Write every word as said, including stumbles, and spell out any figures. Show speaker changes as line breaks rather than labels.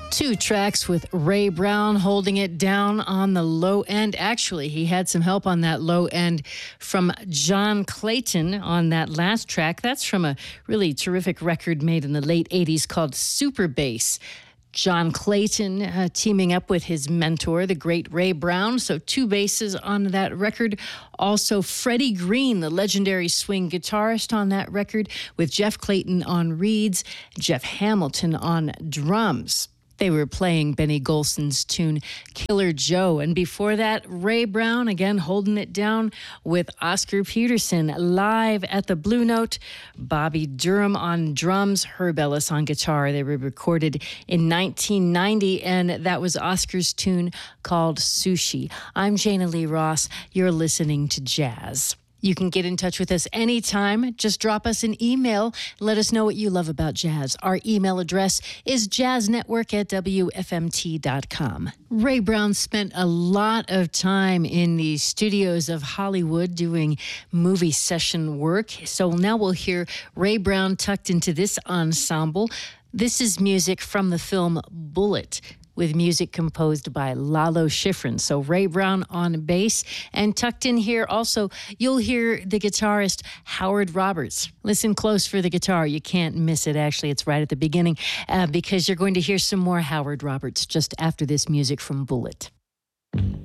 Two tracks with Ray Brown holding it down on the low end. Actually, he had some help on that low end from John Clayton on that last track. That's from a really terrific record made in the late eighties called Super Bass. John Clayton uh, teaming up with his mentor, the great Ray Brown. So two basses on that record. Also, Freddie Green, the legendary swing guitarist on that record, with Jeff Clayton on reeds, Jeff Hamilton on drums. They were playing Benny Golson's tune, Killer Joe. And before that, Ray Brown, again, holding it down with Oscar Peterson live at the Blue Note. Bobby Durham on drums, Herb Ellis on guitar. They were recorded in nineteen ninety, and that was Oscar's tune called Sushi. I'm Jana Lee Ross. You're listening to Jazz. You can get in touch with us anytime. Just drop us an email. Let us know what you love about jazz. Our email address is jazznetwork at w f m t dot com. Ray Brown spent a lot of time in the studios of Hollywood doing movie session work. So now we'll hear Ray Brown tucked into this ensemble. This is music from the film Bullitt, with music composed by Lalo Schifrin. So Ray Brown on bass, and tucked in here also, you'll hear the guitarist Howard Roberts. Listen close for the guitar. You can't miss it. Actually, it's right at the beginning uh, because you're going to hear some more Howard Roberts just after this music from Bullitt.